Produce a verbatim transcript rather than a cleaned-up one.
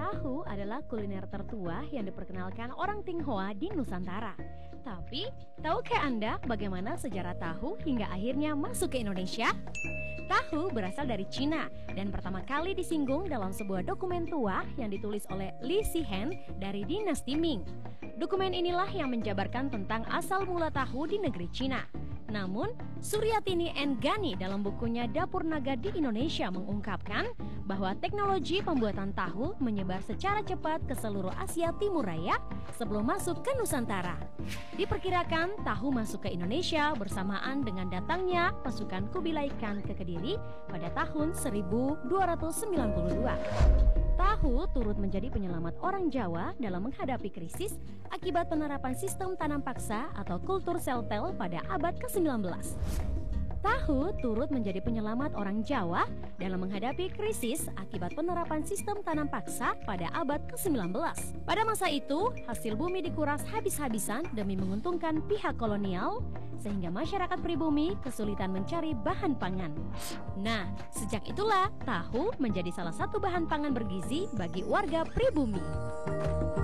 Tahu adalah kuliner tertua yang diperkenalkan orang Tionghoa di Nusantara. Tapi, tahukah Anda bagaimana sejarah tahu hingga akhirnya masuk ke Indonesia? Tahu berasal dari Cina dan pertama kali disinggung dalam sebuah dokumen tua yang ditulis oleh Li Zihen dari dinasti Ming. Dokumen inilah yang menjabarkan tentang asal mula tahu di negeri Cina. Namun, Suryatini N. Ghani dalam bukunya Dapur Naga di Indonesia mengungkapkan bahwa teknologi pembuatan tahu menyebar secara cepat ke seluruh Asia Timur Raya sebelum masuk ke Nusantara. Diperkirakan tahu masuk ke Indonesia bersamaan dengan datangnya pasukan Kubilai Khan ke Kediri pada tahun seribu dua ratus sembilan puluh dua. Tahu turut menjadi penyelamat orang Jawa dalam menghadapi krisis akibat penerapan sistem tanam paksa atau kultur seltel pada abad ke sembilan belas. Tahu turut menjadi penyelamat orang Jawa dalam menghadapi krisis akibat penerapan sistem tanam paksa pada abad ke sembilan belas. Pada masa itu, hasil bumi dikuras habis-habisan demi menguntungkan pihak kolonial, sehingga masyarakat pribumi kesulitan mencari bahan pangan. Nah, sejak itulah tahu menjadi salah satu bahan pangan bergizi bagi warga pribumi.